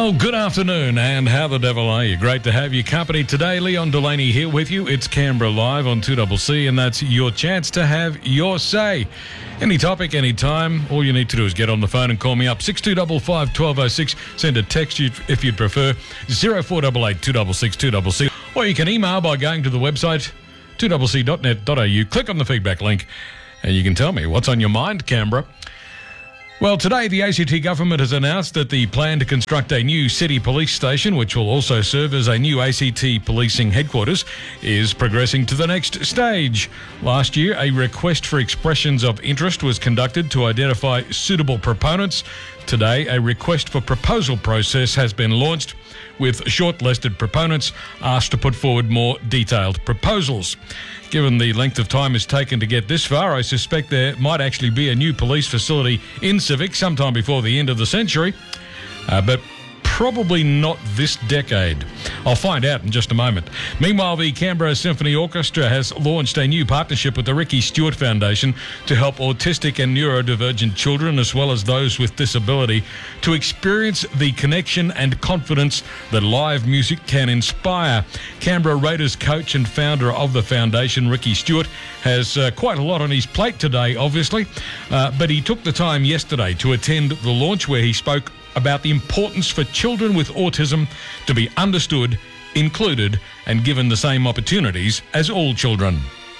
Well, good afternoon, and how the devil are you? Great to have your company today. Leon Delaney here with you. It's Canberra Live on 2CC, and that's your chance to have your say. Any topic, any time, all you need to do is get on the phone and call me up. 6255 1206. Send a text if you'd prefer. 0488 266 2CC. Or you can email by going to the website 2cc.net.au. Click on the feedback link, and you can tell me what's on your mind, Canberra. Well, today the ACT government has announced that the plan to construct a new city police station, which will also serve as a new ACT policing headquarters, is progressing to the next stage. Last year, a request for expressions of interest was conducted to identify suitable proponents. Today, a request for proposal process has been launched, with shortlisted proponents asked to put forward more detailed proposals. Given the length of time it's taken to get this far, I suspect there might actually be a new police facility in Civic sometime before the end of the century, but probably not this decade. I'll find out in just a moment. Meanwhile, the Canberra Symphony Orchestra has launched a new partnership with the Ricky Stuart Foundation to help autistic and neurodivergent children, as well as those with disability, to experience the connection and confidence that live music can inspire. Canberra Raiders coach and founder of the foundation, Ricky Stuart, has quite a lot on his plate today, obviously, but he took the time yesterday to attend the launch, where he spoke about the importance for children with autism to be understood, included, and given the same opportunities as all children.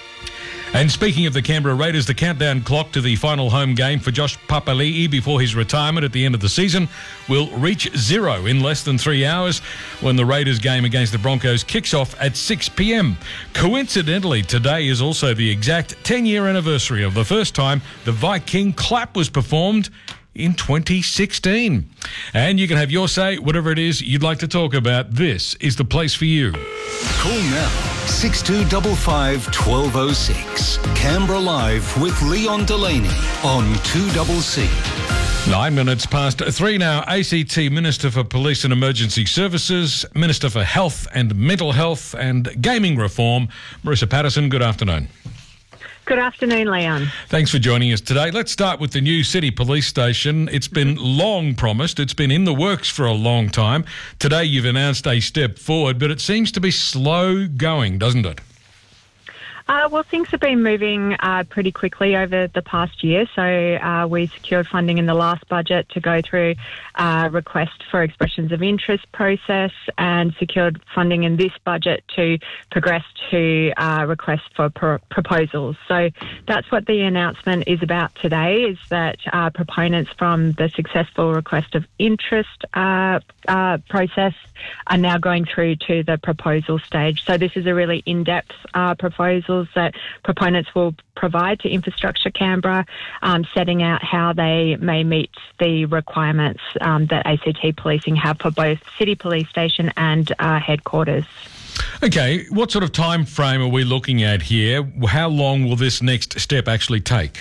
And speaking of the Canberra Raiders, the countdown clock to the final home game for Josh Papali'i before his retirement at the end of the season will reach zero in less than 3 hours when the Raiders game against the Broncos kicks off at 6 p.m. Coincidentally, today is also the exact 10-year anniversary of the first time the Viking clap was performed in 2016. And you can have your say, whatever it is you'd like to talk about. This is the place for you. Call now, 6255 1206. Canberra Live with Leon Delaney on 2CC. 9 minutes past 3 now. ACT Minister for Police and Emergency Services, Minister for Health and Mental Health and Gaming Reform, Marissa Patterson, good afternoon. Good afternoon, Leon. Thanks for joining us today. Let's start with the new city police station. It's been long promised. It's been in the works for a long time. Today you've announced a step forward, but it seems to be slow going, doesn't it? Well, things have been moving pretty quickly over the past year. So we secured funding in the last budget to go through request for expressions of interest process, and secured funding in this budget to progress to request for proposals. So that's what the announcement is about today, is that proponents from the successful request of interest process are now going through to the proposal stage. So this is a really in-depth proposals that proponents will provide to Infrastructure Canberra, setting out how they may meet the requirements that ACT policing have for both City Police Station and headquarters. Okay, what sort of time frame are we looking at here? How long will this next step actually take?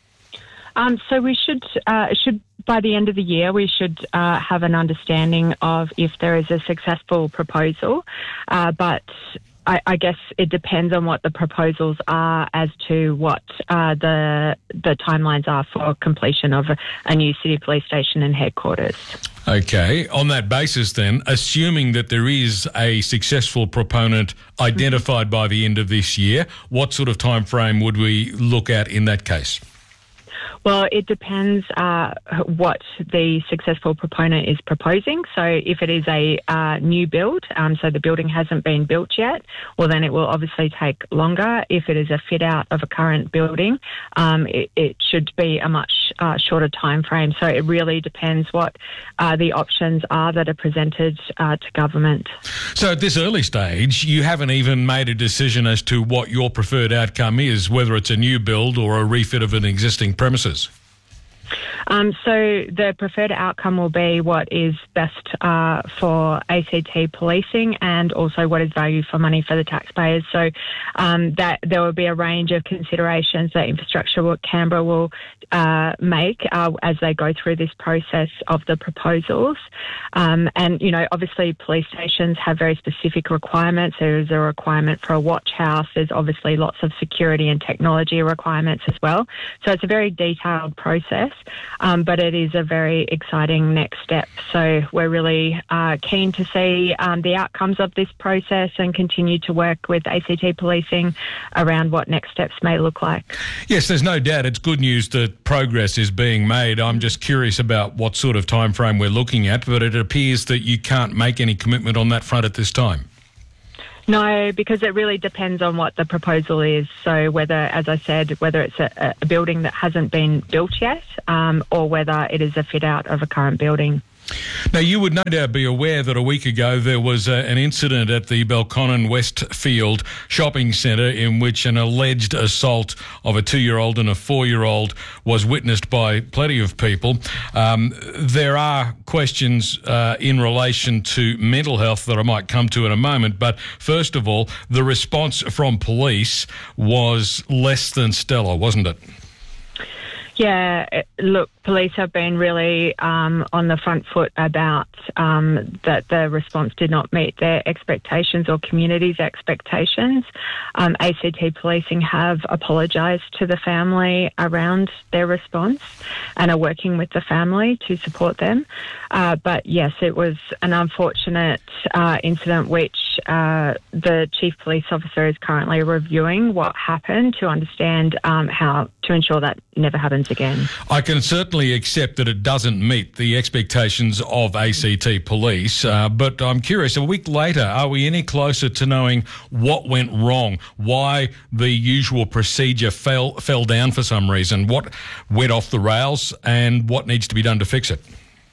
So we should by the end of the year, we should have an understanding of if there is a successful proposal, but I guess it depends on what the proposals are as to what the timelines are for completion of a new city police station and headquarters. Okay, on that basis then, assuming that there is a successful proponent identified by the end of this year, what sort of time frame would we look at in that case? Well, it depends what the successful proponent is proposing. So if it is a new build, so the building hasn't been built yet, well, then it will obviously take longer. If it is a fit out of a current building, it should be a much shorter time frame. So it really depends what the options are that are presented to government. So at this early stage, you haven't even made a decision as to what your preferred outcome is, whether it's a new build or a refit of an existing premises? So the preferred outcome will be what is best for ACT policing, and also what is value for money for the taxpayers. So that there will be a range of considerations that Infrastructure Canberra will make as they go through this process of the proposals. And, you know, obviously police stations have very specific requirements. There is a requirement for a watch house. There's obviously lots of security and technology requirements as well. So it's a very detailed process. but it is a very exciting next step. So we're really keen to see the outcomes of this process and continue to work with ACT Policing around what next steps may look like. Yes, there's no doubt it's good news that progress is being made. I'm just curious about what sort of time frame we're looking at, but it appears that you can't make any commitment on that front at this time. No, because it really depends on what the proposal is. So whether, as I said, whether it's a building that hasn't been built yet or whether it is a fit out of a current building. Now, you would no doubt be aware that a week ago there was an incident at the Belconnen Westfield shopping centre in which an alleged assault of a 2-year-old and a 4-year-old was witnessed by plenty of people. There are questions in relation to mental health that I might come to in a moment, but first of all, the response from police was less than stellar, wasn't it? Yeah, look, police have been really on the front foot about that the response did not meet their expectations or community's expectations. ACT Policing have apologised to the family around their response and are working with the family to support them. But yes, it was an unfortunate incident which the Chief Police Officer is currently reviewing what happened to understand how to ensure that never happens again. I can certainly accept that it doesn't meet the expectations of ACT Police, but I'm curious, a week later, are we any closer to knowing what went wrong, why the usual procedure fell down for some reason, what went off the rails and what needs to be done to fix it?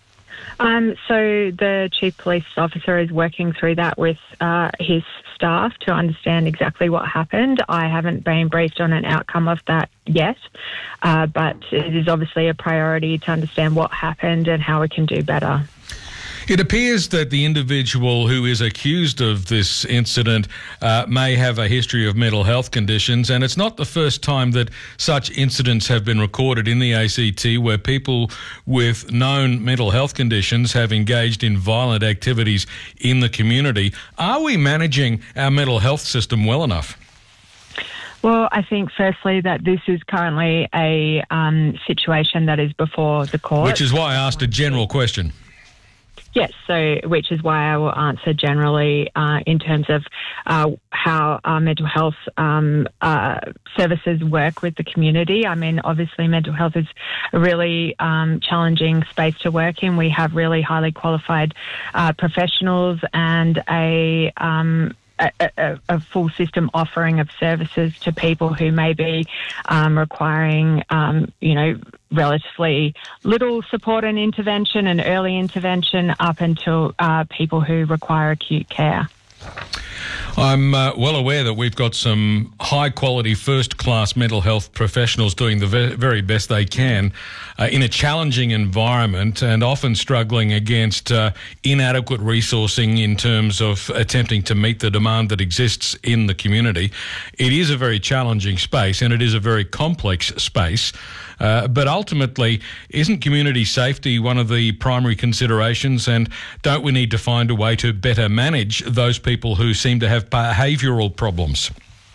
So the Chief Police Officer is working through that with his staff to understand exactly what happened. I haven't been briefed on an outcome of that yet, but it is obviously a priority to understand what happened and how we can do better. It appears that the individual who is accused of this incident may have a history of mental health conditions, and it's not the first time that such incidents have been recorded in the ACT where people with known mental health conditions have engaged in violent activities in the community. Are we managing our mental health system well enough? Well, I think firstly that this is currently a situation that is before the court. Which is why I asked a general question. Yes, so which is why I will answer generally in terms of how our mental health services work with the community. I mean, obviously mental health is a really challenging space to work in. We have really highly qualified professionals and a full system offering of services to people who may be requiring, relatively little support and intervention and early intervention up until people who require acute care. I'm well aware that we've got some high-quality, first-class mental health professionals doing the very best they can in a challenging environment and often struggling against inadequate resourcing in terms of attempting to meet the demand that exists in the community. It is a very challenging space and it is a very complex space. But ultimately, isn't community safety one of the primary considerations, and don't we need to find a way to better manage those people who seem to have behavioural problems?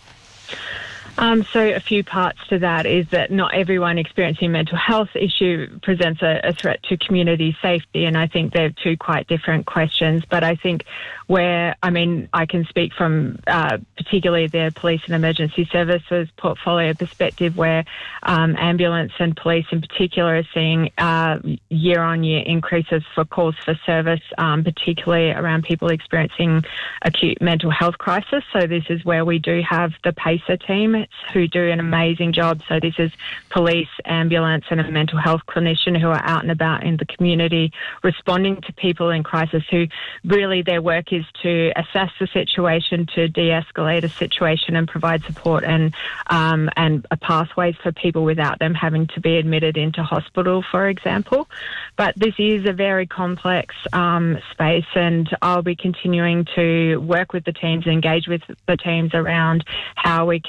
So a few parts to that is that not everyone experiencing a mental health issue presents a threat to community safety, and I think they're two quite different questions. But I think I can speak from particularly the police and emergency services portfolio perspective, where ambulance and police in particular are seeing year-on-year increases for calls for service, particularly around people experiencing acute mental health crisis. So this is where we do have the PACER team who do an amazing job. So this is police, ambulance and a mental health clinician who are out and about in the community responding to people in crisis, who really their work is to assess the situation, to de-escalate a situation and provide support and pathways for people without them having to be admitted into hospital, for example. But this is a very complex space, and I'll be continuing to work with the teams, engage with the teams around how we can improve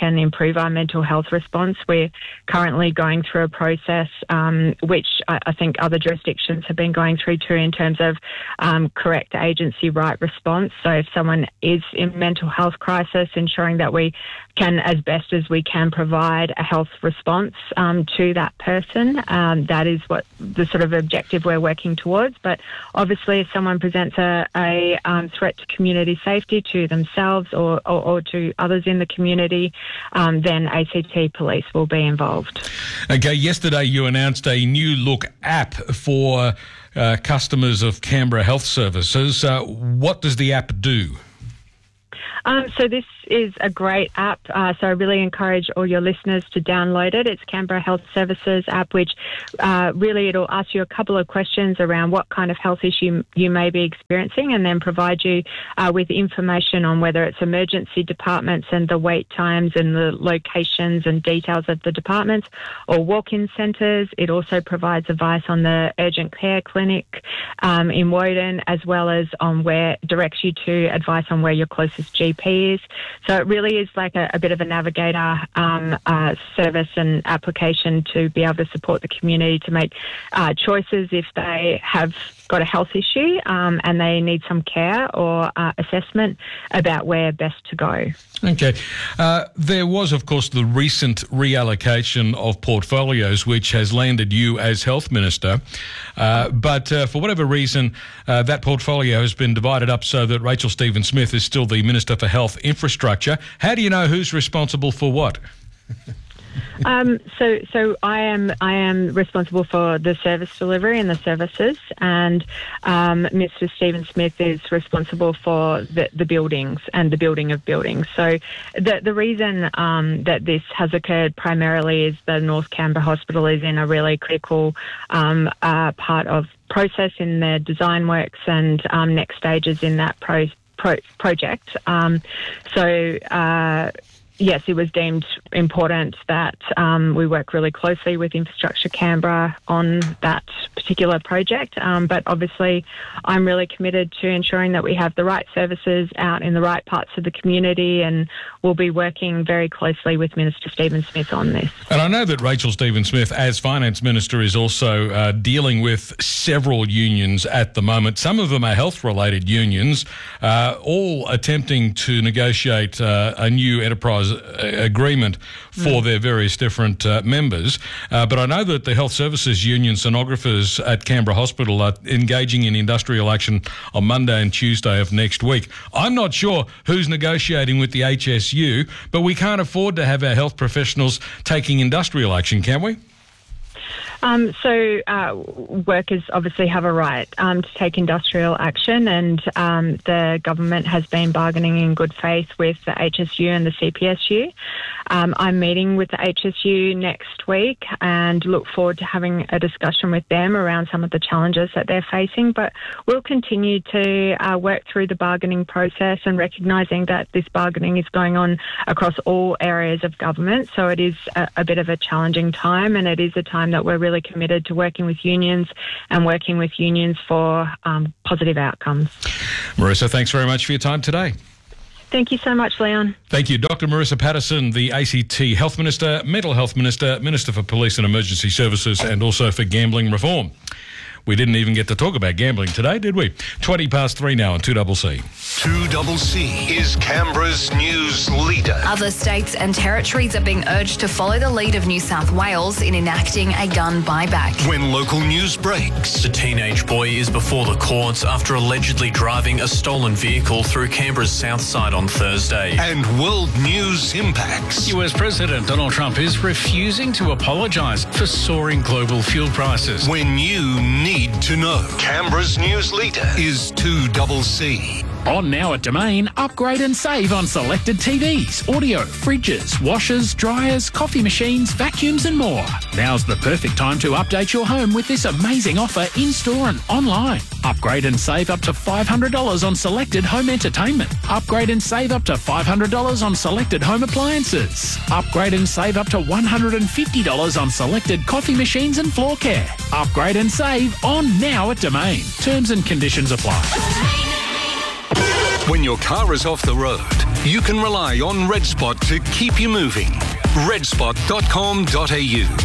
improve our mental health response. We're currently going through a process which I think other jurisdictions have been going through too, in terms of correct agency right response. So if someone is in mental health crisis, ensuring that we can, as best as we can, provide a health response to that person. That is what the sort of objective we're working towards. But obviously, if someone presents a threat to community safety, to themselves or to others in the community, then ACT Police will be involved. Okay, yesterday you announced a new look app for customers of Canberra Health Services. What does the app do? So this is a great app. So I really encourage all your listeners to download it. It's Canberra Health Services app, which really it'll ask you a couple of questions around what kind of health issue you may be experiencing, and then provide you with information on whether it's emergency departments and the wait times and the locations and details of the departments, or walk-in centres. It also provides advice on the urgent care clinic in Woden, as well as on directs you to advice on where your closest GP is. So it really is like a bit of a navigator service and application to be able to support the community to make choices if they have got a health issue and they need some care or assessment about where best to go. Okay. There was, of course, the recent reallocation of portfolios, which has landed you as Health Minister. But for whatever reason, that portfolio has been divided up so that Rachel Stephen-Smith is still the Minister for Health Infrastructure. How do you know who's responsible for what? So I am responsible for the service delivery and the services, and Mr. Stephen-Smith is responsible for the buildings and the building of buildings. So the reason that this has occurred primarily is the North Canberra Hospital is in a really critical part of process in their design works and next stages in that project. Yes, it was deemed important that we work really closely with Infrastructure Canberra on that particular project. But obviously, I'm really committed to ensuring that we have the right services out in the right parts of the community, and we'll be working very closely with Minister Stephen-Smith on this. And I know that Rachel Stephen-Smith, as Finance Minister, is also dealing with several unions at the moment. Some of them are health-related unions, all attempting to negotiate a new enterprise agreement for their various different members. But I know that the Health Services Union sonographers at Canberra Hospital are engaging in industrial action on Monday and Tuesday of next week. I'm not sure who's negotiating with the HSU, but we can't afford to have our health professionals taking industrial action, can we? Workers obviously have a right to take industrial action, and the government has been bargaining in good faith with the HSU and the CPSU. I'm meeting with the HSU next week and look forward to having a discussion with them around some of the challenges that they're facing. But we'll continue to work through the bargaining process, and recognising that this bargaining is going on across all areas of government. So it is a bit of a challenging time, and it is a time that we're really committed to working with unions for positive outcomes. Marissa, thanks very much for your time today. Thank you so much, Leon. Thank you. Dr. Marissa Patterson, the ACT Health Minister, Mental Health Minister, Minister for Police and Emergency Services, and also for Gambling Reform. We didn't even get to talk about gambling today, did we? 3:20 now on 2CC. 2CC is Canberra's news leader. Other states and territories are being urged to follow the lead of New South Wales in enacting a gun buyback. When local news breaks. The teenage boy is before the courts after allegedly driving a stolen vehicle through Canberra's south side on Thursday. And world news impacts. US President Donald Trump is refusing to apologise for soaring global fuel prices. When you need to know. Canberra's news leader is 2CC. On now at Domain, upgrade and save on selected TVs, audio, fridges, washers, dryers, coffee machines, vacuums and more. Now's the perfect time to update your home with this amazing offer in-store and online. Upgrade and save up to $500 on selected home entertainment. Upgrade and save up to $500 on selected home appliances. Upgrade and save up to $150 on selected coffee machines and floor care. Upgrade and save on now at Domain. Terms and conditions apply. When your car is off the road, you can rely on Red Spot to keep you moving. redspot.com.au.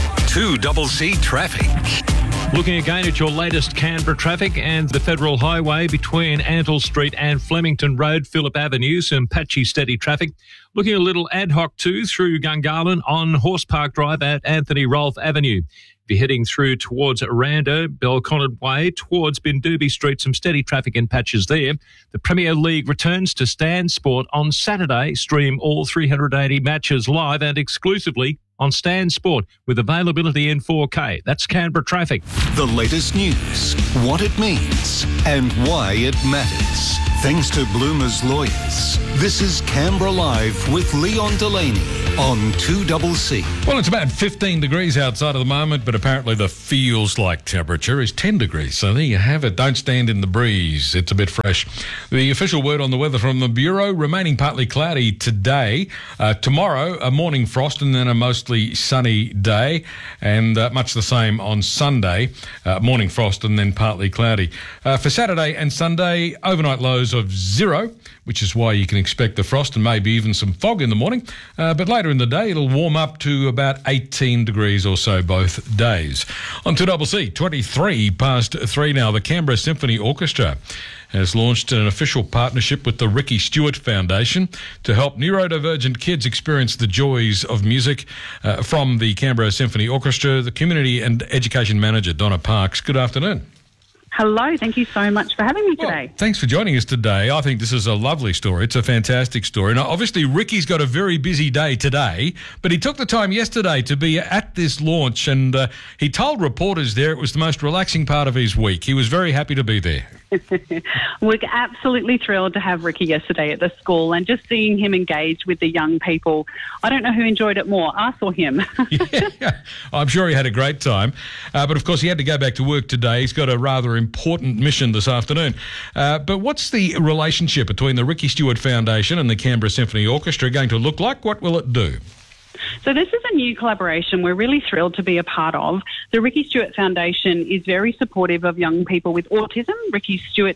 2CC Traffic. Looking again at your latest Canberra traffic and the Federal Highway between Antle Street and Flemington Road, Phillip Avenue, some patchy steady traffic. Looking a little ad hoc too through Gungahlin on Horse Park Drive at Anthony Rolfe Avenue. If you're heading through towards Aranda, Belconnen Way, towards Bindubi Street, some steady traffic in patches there. The Premier League returns to Stan Sport on Saturday. Stream all 380 matches live and exclusively on Stan Sport with availability in 4K. That's Canberra traffic. The latest news, what it means and why it matters. Thanks to Bloomer's Lawyers. This is Canberra Live with Leon Delaney on 2CC. Well, it's about 15 degrees outside at the moment, but apparently the feels like temperature is 10 degrees. So there you have it. Don't stand in the breeze. It's a bit fresh. The official word on the weather from the Bureau, remaining partly cloudy today. Tomorrow, a morning frost and then a mostly sunny day, and much the same on Sunday. Morning frost and then partly cloudy. For Saturday and Sunday, overnight lows of 0, which is why you can expect the frost and maybe even some fog in the morning. But later in the day, it'll warm up to about 18 degrees or so both days. On 2CC, 23 past 3 now, the Canberra Symphony Orchestra has launched an official partnership with the Ricky Stewart Foundation to help neurodivergent kids experience the joys of music. From the Canberra Symphony Orchestra, the Community and Education Manager, Donna Parks. Good afternoon. Hello, thank you so much for having me today. Well, thanks for joining us today. I think this is a lovely story. It's a fantastic story. Now, obviously, Ricky's got a very busy day today, but he took the time yesterday to be at this launch, and he told reporters there it was the most relaxing part of his week. He was very happy to be there. We're absolutely thrilled to have Ricky yesterday at the school, and just seeing him engage with the young people. I don't know who enjoyed it more, us or him. Yeah, I'm sure he had a great time. But of course, he had to go back to work today. He's got a rather important mission this afternoon. But what's the relationship between the Ricky Stewart Foundation and the Canberra Symphony Orchestra going to look like? What will it do? So this is a new collaboration we're really thrilled to be a part of. The Ricky Stewart Foundation is very supportive of young people with autism. Ricky Stewart,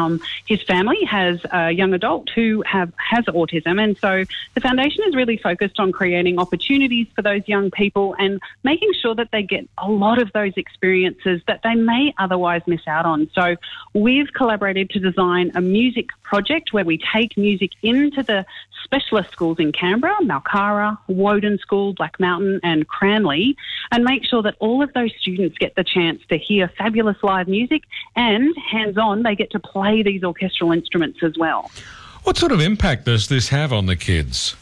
his family has a young adult who has autism, and so the foundation is really focused on creating opportunities for those young people and making sure that they get a lot of those experiences that they may otherwise miss out on. So we've collaborated to design a music project where we take music into the specialist schools in Canberra, Malcara, Woden School, Black Mountain and Cranley, and make sure that all of those students get the chance to hear fabulous live music, and hands-on, they get to play these orchestral instruments as well. What sort of impact does this have on the kids?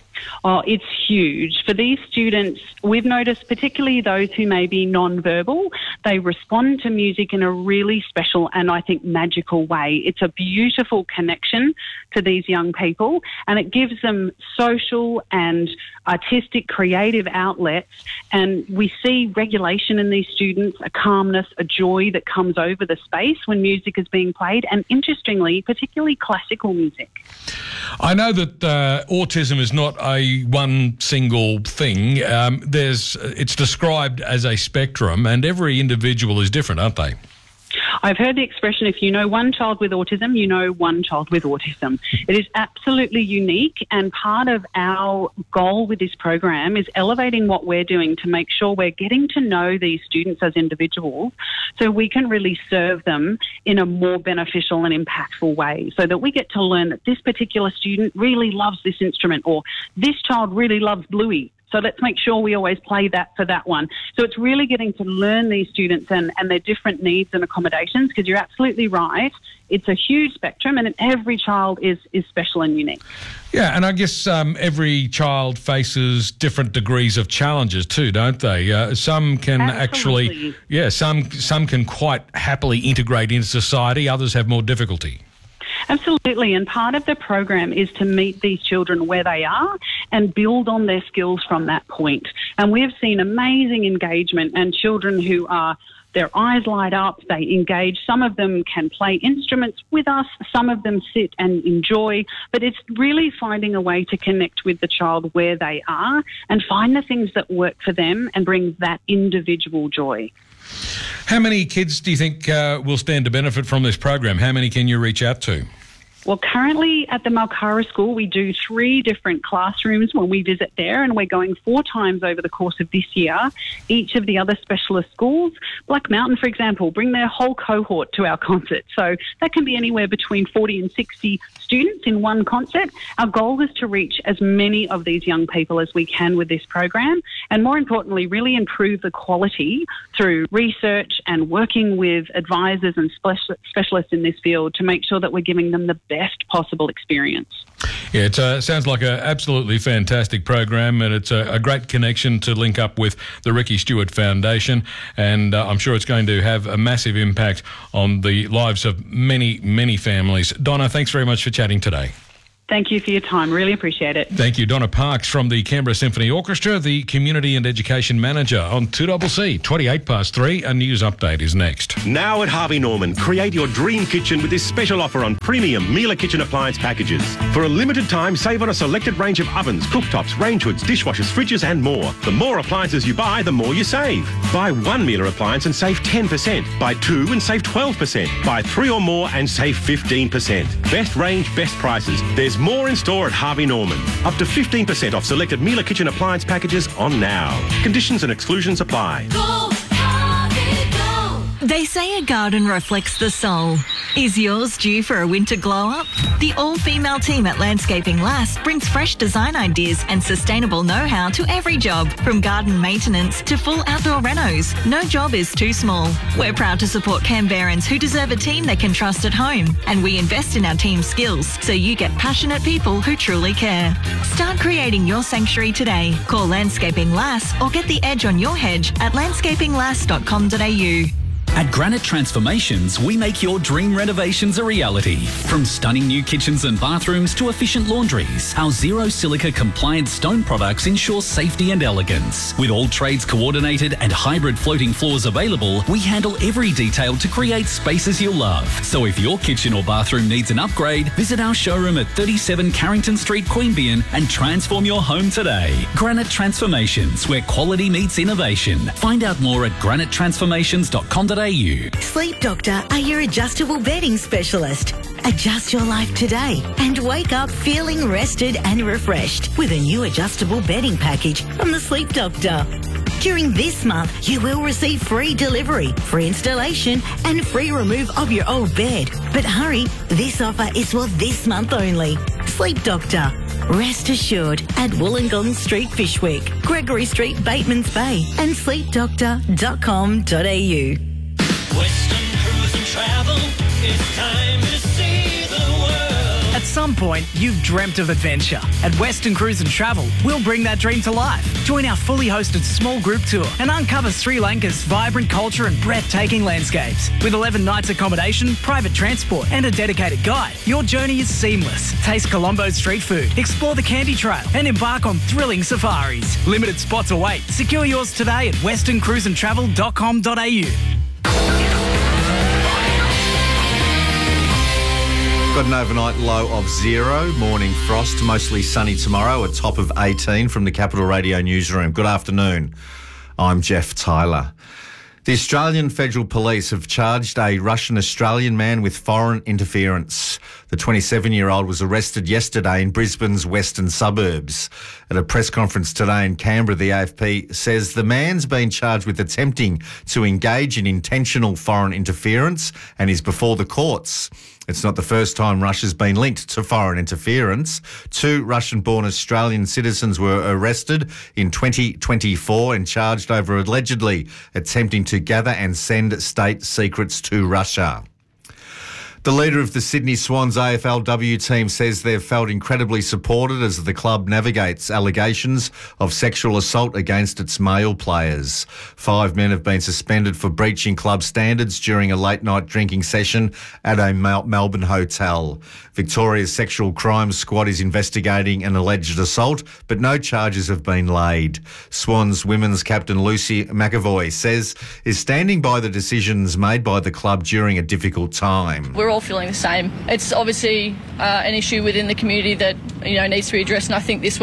Oh, it's huge. For these students, we've noticed, particularly those who may be non-verbal, they respond to music in a really special and I think magical way. It's a beautiful connection to these young people, and it gives them social and artistic, creative outlets, and we see regulation in these students, a calmness, a joy that comes over the space when music is being played, and interestingly, particularly classical music. I know that autism is not a one single thing. It's described as a spectrum, and every individual is different, aren't they? I've heard the expression, if you know one child with autism, you know one child with autism. It is absolutely unique, and part of our goal with this program is elevating what we're doing to make sure we're getting to know these students as individuals so we can really serve them in a more beneficial and impactful way, so that we get to learn that this particular student really loves this instrument, or this child really loves Bluey. So let's make sure we always play that for that one. So it's really getting to learn these students and their different needs and accommodations, because you're absolutely right. It's a huge spectrum, and every child is special and unique. Yeah, and I guess every child faces different degrees of challenges too, don't they? Some can Absolutely. some can quite happily integrate into society. Others have more difficulty. Absolutely, and part of the program is to meet these children where they are and build on their skills from that point. And we've seen amazing engagement, and children who are, their eyes light up, they engage. Some of them can play instruments with us, some of them sit and enjoy, but it's really finding a way to connect with the child where they are and find the things that work for them and bring that individual joy. How many kids do you think will stand to benefit from this program? How many can you reach out to? Well, currently at the Malkara School, we do 3 different classrooms when we visit there, and we're going 4 times over the course of this year. Each of the other specialist schools, Black Mountain, for example, bring their whole cohort to our concert. So that can be anywhere between 40 and 60 students in one concert. Our goal is to reach as many of these young people as we can with this program, and more importantly, really improve the quality through research and working with advisors and specialists in this field to make sure that we're giving them the best possible experience. Yeah, it sounds like an absolutely fantastic program, and it's a great connection to link up with the Ricky Stuart Foundation, and I'm sure it's going to have a massive impact on the lives of many, many families. Donna, thanks very much for chatting today. Thank you for your time. Really appreciate it. Thank you. Donna Parks from the Canberra Symphony Orchestra, the Community and Education Manager on 2CC. 3, a news update is next. Now at Harvey Norman, create your dream kitchen with this special offer on premium Miele kitchen appliance packages. For a limited time, save on a selected range of ovens, cooktops, range hoods, dishwashers, fridges and more. The more appliances you buy, the more you save. Buy 1 Miele appliance and save 10%. Buy 2 and save 12%. Buy 3 or more and save 15%. Best range, best prices. There's more in store at Harvey Norman. Up to 15% off selected Miele kitchen appliance packages on now. Conditions and exclusions apply. Go, Harvey, go. They say a garden reflects the soul. Is yours due for a winter glow-up? The all-female team at Landscaping Lass brings fresh design ideas and sustainable know-how to every job, from garden maintenance to full outdoor renos. No job is too small. We're proud to support Canberrans who deserve a team they can trust at home, and we invest in our team's skills so you get passionate people who truly care. Start creating your sanctuary today. Call Landscaping Lass or get the edge on your hedge at landscapinglass.com.au. At Granite Transformations, we make your dream renovations a reality. From stunning new kitchens and bathrooms to efficient laundries, our zero silica compliant stone products ensure safety and elegance. With all trades coordinated and hybrid floating floors available, we handle every detail to create spaces you'll love. So if your kitchen or bathroom needs an upgrade, visit our showroom at 37 Carrington Street, Queanbeyan and transform your home today. Granite Transformations, where quality meets innovation. Find out more at granitetransformations.com.au. Sleep Doctor are your adjustable bedding specialist. Adjust your life today and wake up feeling rested and refreshed with a new adjustable bedding package from the Sleep Doctor. During this month, you will receive free delivery, free installation and free remove of your old bed. But hurry, this offer is for this month only. Sleep Doctor. Rest assured at Wollongong Street, Fishwick, Gregory Street, Batemans Bay and sleepdoctor.com.au. Western Cruise and Travel, it's time to see the world. At some point, you've dreamt of adventure. At Western Cruise and Travel, we'll bring that dream to life. Join our fully hosted small group tour and uncover Sri Lanka's vibrant culture and breathtaking landscapes. With 11 nights accommodation, private transport and a dedicated guide, your journey is seamless. Taste Colombo's street food, explore the Candy Trail and embark on thrilling safaris. Limited spots await. Secure yours today at westerncruiseandtravel.com.au. Got an overnight low of 0, morning frost, mostly sunny tomorrow, a top of 18 from the Capital Radio newsroom. Good afternoon. I'm Jeff Tyler. The Australian Federal Police have charged a Russian-Australian man with foreign interference. The 27-year-old was arrested yesterday in Brisbane's western suburbs. At a press conference today in Canberra, the AFP says the man's been charged with attempting to engage in intentional foreign interference and is before the courts. It's not the first time Russia's been linked to foreign interference. 2 Russian-born Australian citizens were arrested in 2024 and charged over allegedly attempting to gather and send state secrets to Russia. The leader of the Sydney Swans AFLW team says they've felt incredibly supported as the club navigates allegations of sexual assault against its male players. 5 men have been suspended for breaching club standards during a late-night drinking session at a Melbourne hotel. Victoria's Sexual Crimes Squad is investigating an alleged assault, but no charges have been laid. Swans women's captain Lucy McAvoy says is standing by the decisions made by the club during a difficult time. We're all feeling the same. It's obviously an issue within the community that needs to be addressed, and I think this week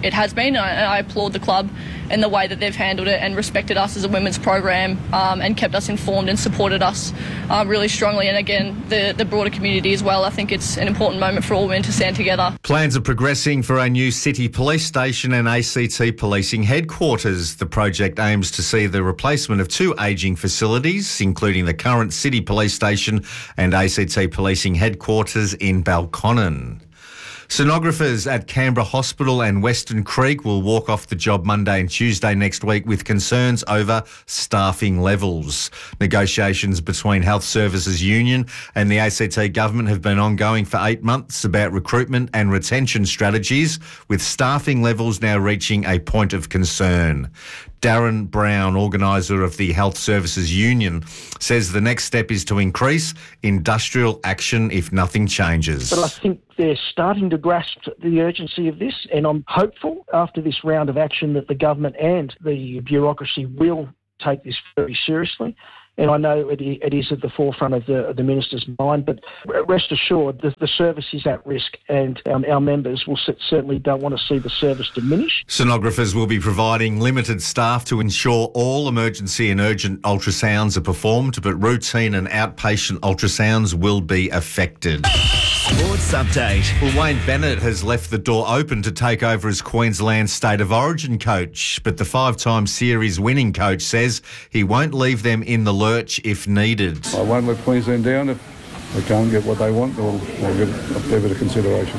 it has been. And I applaud the club and the way that they've handled it and respected us as a women's program, and kept us informed and supported us really strongly. And again, the broader community as well. I think it's an important moment for all women to stand together. Plans are progressing for a new city police station and ACT policing headquarters. The project aims to see the replacement of 2 ageing facilities, including the current city police station and ACT policing headquarters in Balconnen. Sonographers at Canberra Hospital and Western Creek will walk off the job Monday and Tuesday next week with concerns over staffing levels. Negotiations between Health Services Union and the ACT government have been ongoing for 8 months about recruitment and retention strategies, with staffing levels now reaching a point of concern. Darren Brown, organiser of the Health Services Union, says the next step is to increase industrial action if nothing changes. But I think they're starting to grasp the urgency of this, and I'm hopeful after this round of action that the government and the bureaucracy will take this very seriously. And I know it is at the forefront of the Minister's mind, but rest assured the service is at risk, and our members will certainly don't want to see the service diminish. Sonographers will be providing limited staff to ensure all emergency and urgent ultrasounds are performed, but routine and outpatient ultrasounds will be affected. Sports update. Well, Wayne Bennett has left the door open to take over as Queensland's State of Origin coach, but the 5-time series winning coach says he won't leave them in the lurch if needed. I won't let Queensland down. If they can't get what they want, they'll get a fair bit of consideration.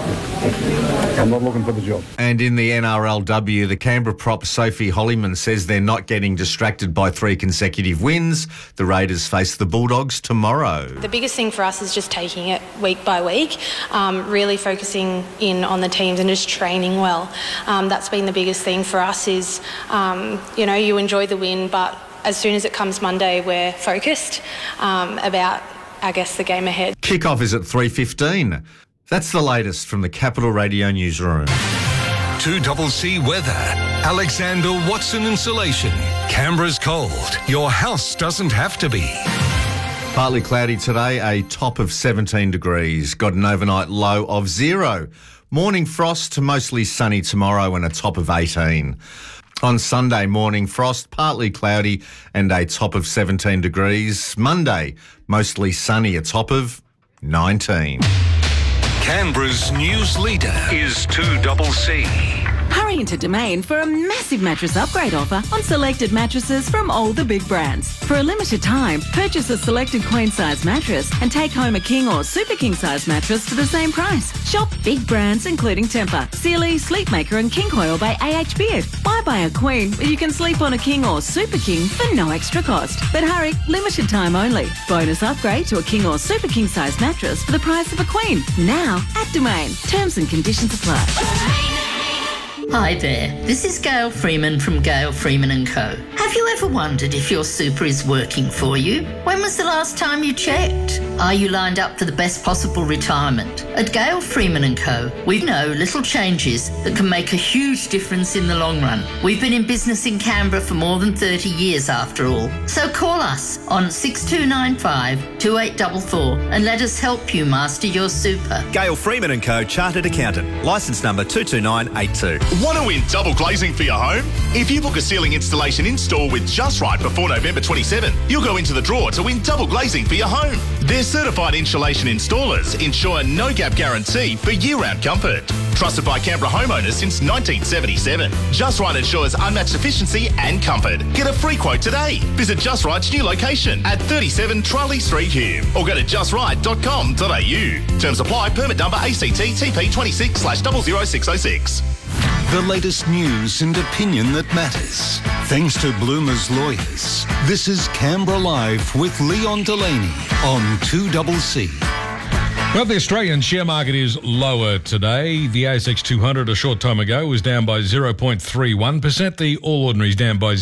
I'm not looking for the job. And in the NRLW, the Canberra prop Sophie Hollyman says they're not getting distracted by 3 consecutive wins. The Raiders face the Bulldogs tomorrow. The biggest thing for us is just taking it week by week, really focusing in on the teams and just training well. That's been the biggest thing for us is, you enjoy the win, but as soon as it comes Monday, we're focused about, the game ahead. Kick-off is at 3:15. That's the latest from the Capital Radio newsroom. 2CC weather. Alexander Watson Insulation. Canberra's cold. Your house doesn't have to be. Partly cloudy today, a top of 17 degrees. Got an overnight low of 0. Morning frost, mostly sunny tomorrow and a top of 18. On Sunday, morning frost, partly cloudy and a top of 17 degrees. Monday, mostly sunny, a top of 19. Canberra's news leader is 2CC. Hurry into Domain for a massive mattress upgrade offer on selected mattresses from all the big brands. For a limited time, purchase a selected queen-size mattress and take home a king or super king-size mattress for the same price. Shop big brands including Tempur, Sealy, Sleepmaker and King Coil by AH Beard. Why buy a queen when you can sleep on a king or super king for no extra cost? But hurry, limited time only. Bonus upgrade to a king or super king-size mattress for the price of a queen. Now at Domain. Terms and conditions apply. Hi there, this is Gail Freeman from Gail Freeman & Co. Have you ever wondered if your super is working for you? When was the last time you checked? Are you lined up for the best possible retirement? At Gail Freeman & Co, we know little changes that can make a huge difference in the long run. We've been in business in Canberra for more than 30 years after all. So call us on 6295 2844 and let us help you master your super. Gail Freeman & Co, Chartered Accountant, licence number 22982. Want to win double glazing for your home? If you book a ceiling installation in-store with Just Right before November 27, you'll go into the draw to win double glazing for your home. Their certified insulation installers ensure a no-gap guarantee for year-round comfort. Trusted by Canberra homeowners since 1977. Just Right ensures unmatched efficiency and comfort. Get a free quote today. Visit Just Right's new location at 37 Trolley Street, Hume, or go to justright.com.au. Terms apply. Permit number ACT TP 26/00606. The latest news and opinion that matters. Thanks to Bloomer's lawyers. This is Canberra Live with Leon Delaney on 2CC. Well, the Australian share market is lower today. The ASX 200 a short time ago was down by 0.31%. The All Ordinaries down by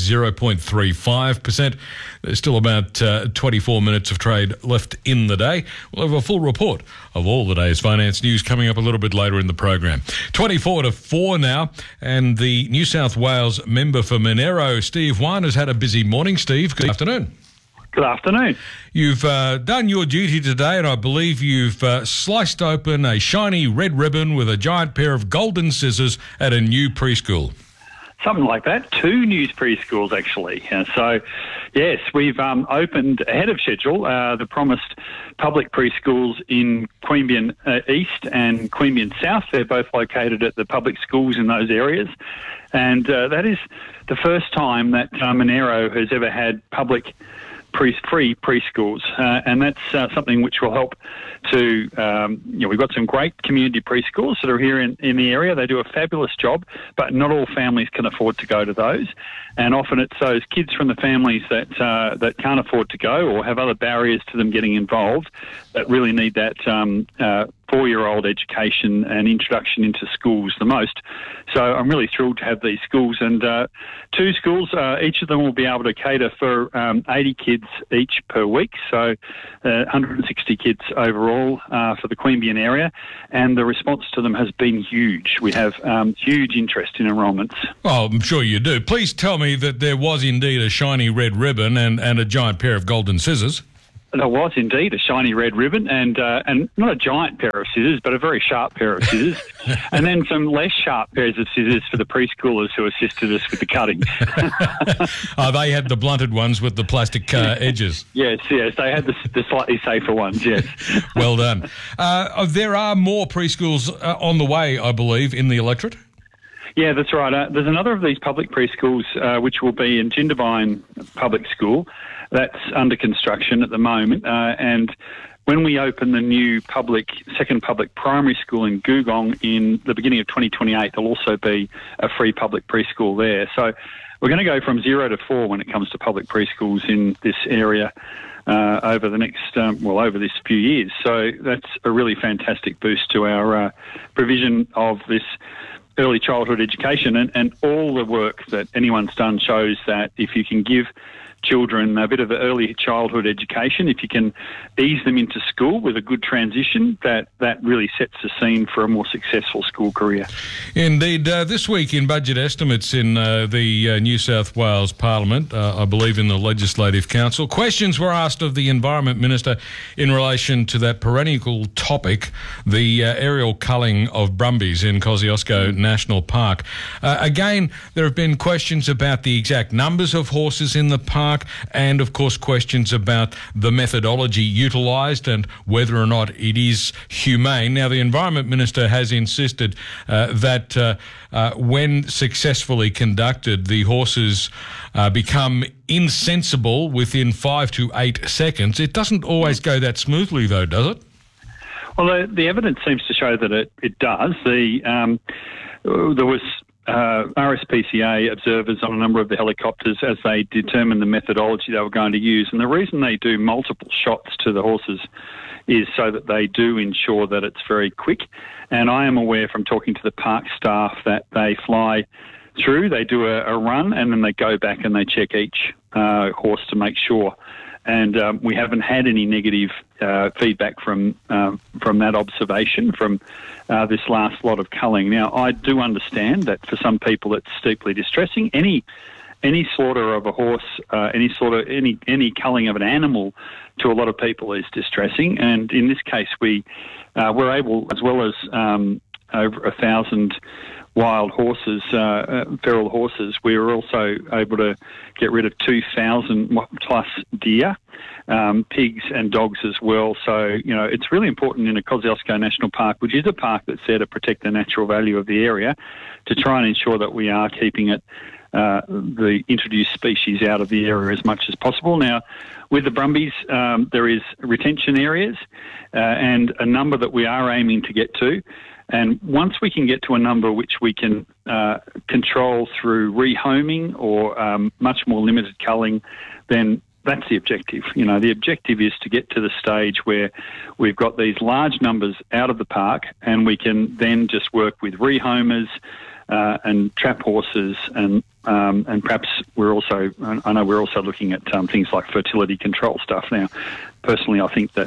0.35%. There's still about 24 minutes of trade left in the day. We'll have a full report of all the day's finance news coming up a little bit later in the program. 24 to 4 now, and the New South Wales member for Monero, Steve Wine, has had a busy morning. Steve, good afternoon. Good afternoon. You've done your duty today, and I believe you've sliced open a shiny red ribbon with a giant pair of golden scissors at a new preschool. Something like that. 2 new preschools, actually. So, yes, we've opened ahead of schedule the promised public preschools in Queanbeyan East and Queanbeyan South. They're both located at the public schools in those areas. And that is the first time that Monaro has ever had public free preschools, and that's something which will help to, we've got some great community preschools that are here in the area. They do a fabulous job, but not all families can afford to go to those. And often it's those kids from the families that can't afford to go or have other barriers to them getting involved that really need that 4-year-old education and introduction into schools the most. So I'm really thrilled to have these schools, and 2 schools, each of them will be able to cater for 80 kids each per week, so 160 kids overall for the Queanbeyan area, and the response to them has been huge. We have huge interest in enrolments. Oh, I'm sure you do. Please tell me that there was indeed a shiny red ribbon and a giant pair of golden scissors. There was indeed a shiny red ribbon and not a giant pair of scissors, but a very sharp pair of scissors, and then some less sharp pairs of scissors for the preschoolers who assisted us with the cutting. They had the blunted ones with the plastic edges. Yes, they had the slightly safer ones, yes. Well done. There are more preschools on the way, I believe, in the electorate? Yeah, that's right. There's another of these public preschools which will be in Jindabyne Public School. That's under construction at the moment, and when we open the new second public primary school in Googong in the beginning of 2028, there'll also be a free public preschool there. So we're going to go from 0 to 4 when it comes to public preschools in this area over the next, over this few years. So that's a really fantastic boost to our provision of this early childhood education, and all the work that anyone's done shows that if you can give children a bit of early childhood education, if you can ease them into school with a good transition, that really sets the scene for a more successful school career. Indeed. This week in budget estimates in the New South Wales Parliament, I believe in the Legislative Council, questions were asked of the Environment Minister in relation to that perennial topic, the aerial culling of brumbies in Kosciuszko National Park. Again, there have been questions about the exact numbers of horses in the park, and of course questions about the methodology utilised and whether or not it is humane. Now, the Environment Minister has insisted that when successfully conducted, the horses become insensible within 5 to 8 seconds. It doesn't always go that smoothly though, does it? Well, the evidence seems to show that it does. There was RSPCA observers on a number of the helicopters as they determined the methodology they were going to use. And the reason they do multiple shots to the horses is so that they do ensure that it's very quick. And I am aware from talking to the park staff that they fly through, they do a run, and then they go back and they check each horse to make sure. And we haven't had any negative feedback from that observation from this last lot of culling. Now, I do understand that for some people it's deeply distressing. Any slaughter of a horse, any culling of an animal, to a lot of people is distressing. And in this case, we were able, as well as over 1,000 wild horses, feral horses, we were also able to get rid of 2,000 plus deer, pigs and dogs as well. So, it's really important in a Kosciuszko National Park, which is a park that's there to protect the natural value of the area, to try and ensure that we are keeping it, the introduced species out of the area as much as possible. Now, with the brumbies, there is retention areas and a number that we are aiming to get to. And once we can get to a number which we can control through rehoming or much more limited culling, then that's the objective. The objective is to get to the stage where we've got these large numbers out of the park, and we can then just work with rehomers and trap horses, and perhaps I know we're also looking at things like fertility control stuff. Now, personally, I think that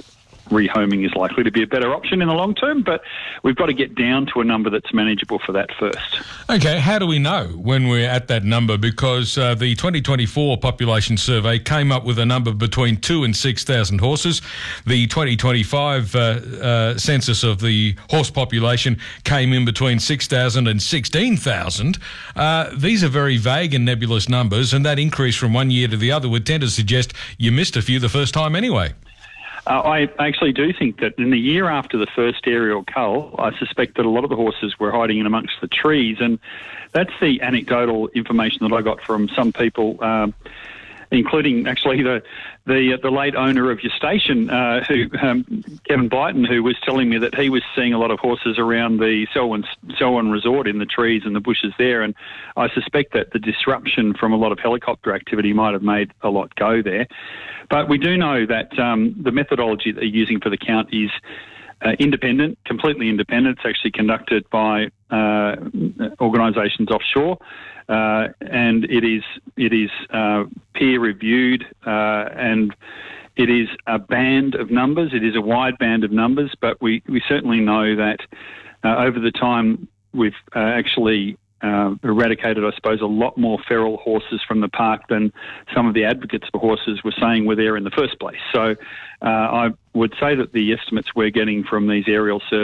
rehoming is likely to be a better option in the long term, but we've got to get down to a number that's manageable for that first. Okay, how do we know when we're at that number? Because the 2024 population survey came up with a number between 2,000 and 6,000 horses. The 2025 census of the horse population came in between 6,000 and 16,000. These are very vague and nebulous numbers, and that increase from one year to the other would tend to suggest you missed a few the first time anyway. I actually do think that in the year after the first aerial cull, I suspect that a lot of the horses were hiding in amongst the trees, and that's the anecdotal information that I got from some people, including actually the late owner of your station, Kevin Blyton, who was telling me that he was seeing a lot of horses around the Selwyn Resort in the trees and the bushes there, and I suspect that the disruption from a lot of helicopter activity might have made a lot go there. But we do know that the methodology that they're using for the count is independent, completely independent. It's actually conducted by organisations offshore, and it is peer reviewed, and it is a band of numbers. It is a wide band of numbers, but we certainly know that over the time we've actually eradicated, I suppose, a lot more feral horses from the park than some of the advocates for horses were saying were there in the first place. So I would say that the estimates we're getting from these aerial surveys